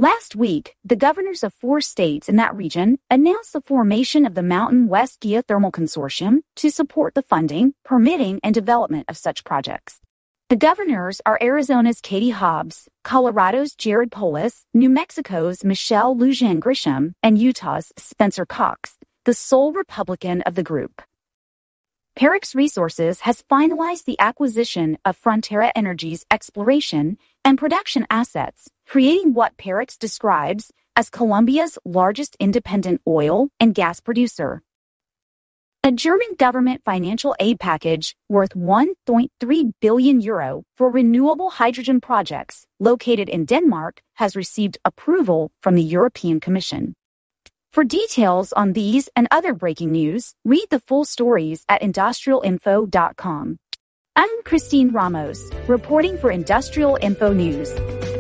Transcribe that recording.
Last week, the governors of 4 states in that region announced the formation of the Mountain West Geothermal Consortium to support the funding, permitting, and development of such projects. The governors are Arizona's Katie Hobbs, Colorado's Jared Polis, New Mexico's Michelle Lujan Grisham, and Utah's Spencer Cox, the sole Republican of the group. Parex Resources has finalized the acquisition of Frontera Energy's exploration and production assets, creating what Parex describes as Colombia's largest independent oil and gas producer. A German government financial aid package worth €1.3 billion for renewable hydrogen projects located in Denmark has received approval from the European Commission. For details on these and other breaking news, read the full stories at industrialinfo.com. I'm Christine Ramos, reporting for Industrial Info News.